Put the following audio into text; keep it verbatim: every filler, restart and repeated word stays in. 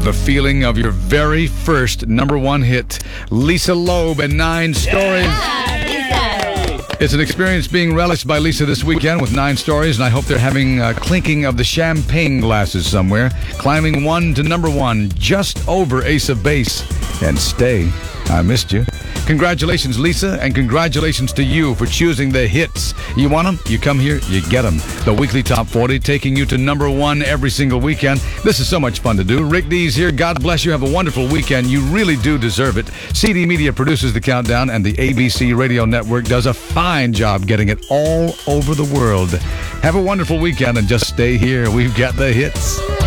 the feeling of your very first number one hit, Lisa Loeb and Nine Stories. Yeah, It's an experience being relished by Lisa this weekend with Nine Stories, and I hope they're having a clinking of the champagne glasses somewhere, climbing one to number one, just over Ace of Base. And stay. I missed you. Congratulations, Lisa, and congratulations to you for choosing the hits. You want them? You come here, you get them. The weekly Top forty, taking you to number one every single weekend. This is so much fun to do. Rick D's here. God bless you. Have a wonderful weekend. You really do deserve it. C D Media produces the countdown, and the A B C Radio Network does a fine job getting it all over the world. Have a wonderful weekend, and just stay here. We've got the hits.